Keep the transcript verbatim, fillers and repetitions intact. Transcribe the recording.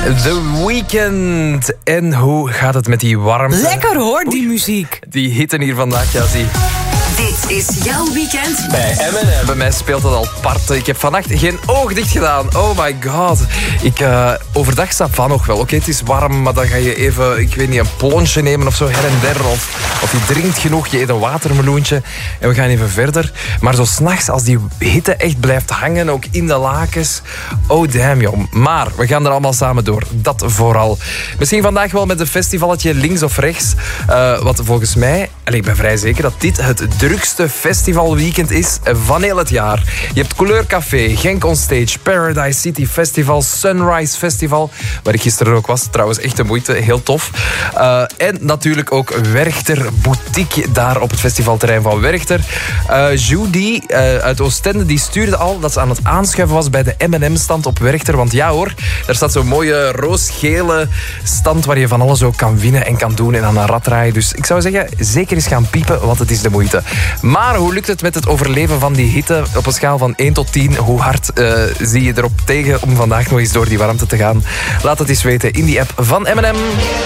The Weeknd. En hoe gaat het met die warmte? Lekker hoor, die muziek. Die hitte hier vandaag, ja, zie. Dit is jouw weekend bij M en M. Bij mij speelt het al parten. Ik heb vannacht geen oog dicht gedaan. Oh my god. Ik, uh, overdag staat van nog wel. Oké, okay, het is warm, maar dan ga je even, ik weet niet, een plonsje nemen of zo her en der. Of, of je drinkt genoeg, je eet een watermeloentje. En we gaan even verder. Maar zo 's nachts, als die hitte echt blijft hangen, ook in de lakens. Oh damn, joh. Maar we gaan er allemaal samen door. Dat vooral. Misschien vandaag wel met een festivalletje links of rechts. Uh, wat volgens mij, en ik ben vrij zeker dat dit het drukste festivalweekend is van heel het jaar. Je hebt Couleur Café, Genk On Stage, Paradise City Festival, Sunrise Festival, waar ik gisteren ook was. Trouwens, echt de moeite, heel tof. Uh, en natuurlijk ook Werchter Boutique, daar op het festivalterrein van Werchter. Uh, Judy uh, uit Oostende, die stuurde al dat ze aan het aanschuiven was bij de M en M-stand op Werchter. Want ja hoor, daar staat zo'n mooie roosgele stand waar je van alles ook kan winnen en kan doen en aan een rad draaien. Dus ik zou zeggen, zeker eens gaan piepen, want het is de moeite. Maar hoe lukt het met het overleven van die hitte op een schaal van één tot tien? Hoe hard uh, zie je erop tegen om vandaag nog eens door die warmte te gaan? Laat het eens weten in die app van M en M.